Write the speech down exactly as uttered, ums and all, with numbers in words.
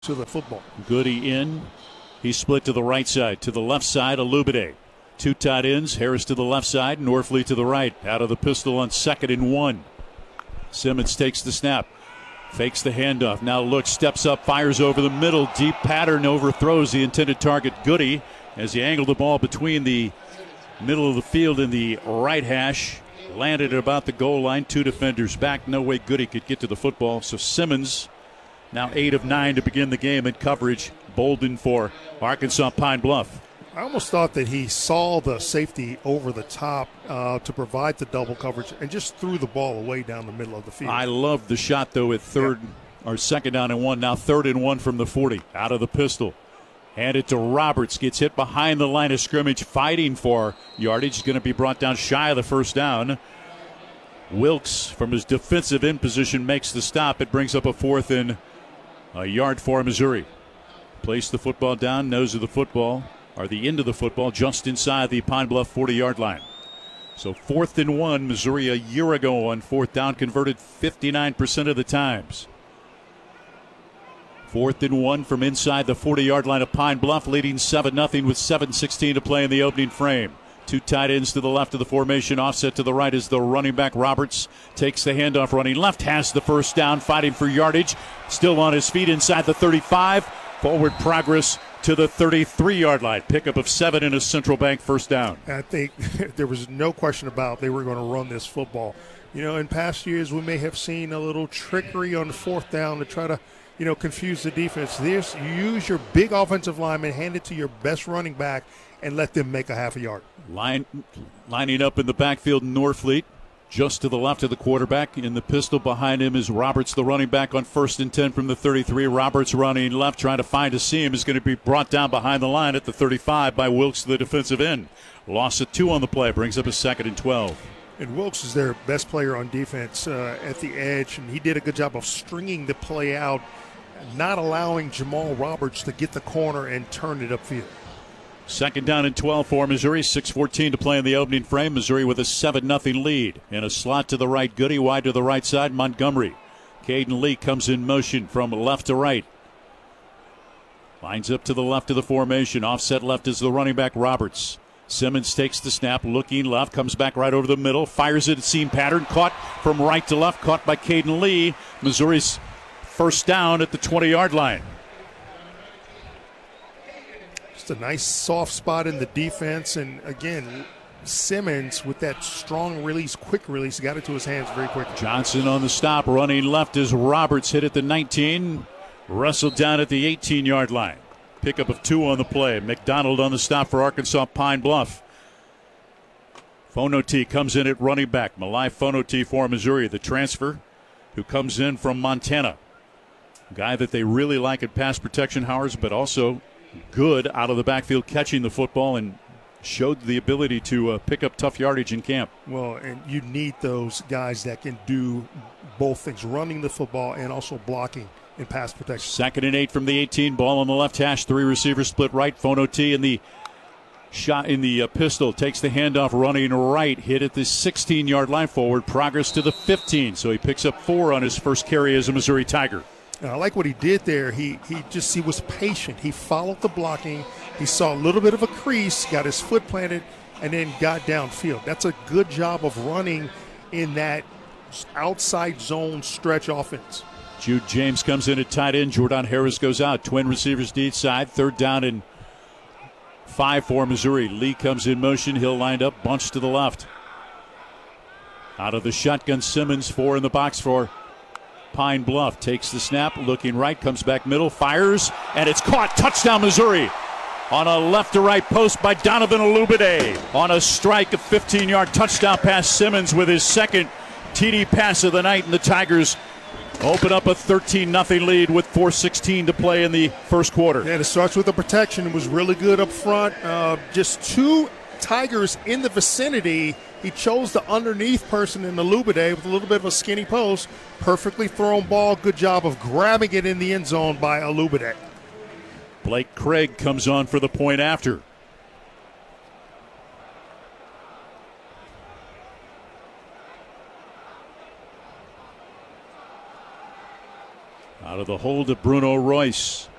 to the football. Goody in. He split to the right side. To the left side, Alubide. Two tight ends. Harris to the left side. Norfleet to the right. Out of the pistol on second and one. Simmons takes the snap. Fakes the handoff. Now looks, steps up, fires over the middle. Deep pattern, overthrows the intended target, Goody, as he angled the ball between the middle of the field and the right hash. Landed at about the goal line. Two defenders back. No way Goody could get to the football. So Simmons now eight of nine to begin the game in coverage. Bolden for Arkansas Pine Bluff. I almost thought that he saw the safety over the top uh, to provide the double coverage and just threw the ball away down the middle of the field. I love the shot, though, at third yep. or second down and one. Now third and one from the forty. Out of the pistol. Handed to Roberts. Gets hit behind the line of scrimmage, fighting for yardage. He's going to be brought down shy of the first down. Wilkes, from his defensive end position, makes the stop. It brings up a fourth and a yard for Missouri. Place the football down, nose of the football, or the end of the football, just inside the Pine Bluff forty-yard line. So fourth and one, Missouri a year ago on fourth down converted fifty-nine percent of the times. Fourth and one from inside the forty-yard line of Pine Bluff, leading seven nothing with seven sixteen to play in the opening frame. Two tight ends to the left of the formation. Offset to the right is the running back. Roberts takes the handoff, running left, has the first down, fighting for yardage. Still on his feet inside the thirty-five. Forward progress to the thirty-three-yard line. Pickup of seven in a Central Bank first down. I think there was no question about they were going to run this football. You know, in past years, we may have seen a little trickery on the fourth down to try to, you know, confuse the defense. This, you use your big offensive lineman, hand it to your best running back, and let them make a half a yard. Line, lining up in the backfield, Norfleet. Just to the left of the quarterback. In the pistol behind him is Roberts, the running back, on first and ten from the thirty-three. Roberts running left, trying to find a seam. Is going to be brought down behind the line at the thirty-five by Wilkes, the defensive end. Loss of two on the play. Brings up a second and twelve. And Wilkes is their best player on defense uh, at the edge, and he did a good job of stringing the play out, not allowing Jamal Roberts to get the corner and turn it upfield. Second down and twelve for Missouri. six fourteen to play in the opening frame. Missouri with a seven nothing lead. In a slot to the right, Goody. Wide to the right side, Montgomery. Caden Lee comes in motion from left to right. Lines up to the left of the formation. Offset left is the running back, Roberts. Simmons takes the snap, looking left, comes back right over the middle, fires it at seam pattern, caught from right to left, caught by Caden Lee. Missouri's first down at the twenty-yard line. Just a nice soft spot in the defense, and again, Simmons with that strong release, quick release, got it to his hands very quickly. Johnson on the stop, running left is Roberts, hit at the nineteen, wrestled down at the eighteen-yard line. Pickup of two on the play. McDonald on the stop for Arkansas Pine Bluff. Fonoti comes in at running back. Malai Fonoti for Missouri, the transfer who comes in from Montana. Guy that they really like at pass protection, Howers, but also good out of the backfield catching the football and showed the ability to uh, pick up tough yardage in camp. Well, and you need those guys that can do both things, running the football and also blocking in pass protection. Second and eight from the eighteen. Ball on the left hash. Three receivers split right. Fonoti in the shot in the uh, pistol. Takes the handoff running right. Hit at the sixteen-yard line forward. Progress to the fifteen. So he picks up four on his first carry as a Missouri Tiger. I like what he did there. He he just he was patient. He followed the blocking. He saw a little bit of a crease, got his foot planted, and then got downfield. That's a good job of running in that outside zone stretch offense. Jude James comes in at tight end. Jordan Harris goes out. Twin receivers to each side. Third down and five for Missouri. Lee comes in motion. Hill lined up. Bunch to the left. Out of the shotgun, Simmons. Four in the box for Pine Bluff. Takes the snap. Looking right. Comes back middle. Fires. And it's caught. Touchdown, Missouri. On a left to right post by Donovan Alubide. On a strike, a fifteen-yard touchdown pass. Simmons with his second T D pass of the night. And the Tigers open up a thirteen nothing lead with four sixteen to play in the first quarter. And it starts with the protection. It was really good up front. Uh, just two Tigers in the vicinity. He chose the underneath person in the Alubide with a little bit of a skinny post. Perfectly thrown ball. Good job of grabbing it in the end zone by Alubide. Blake Craig comes on for the point after. Out of the hold of Bruno Royce.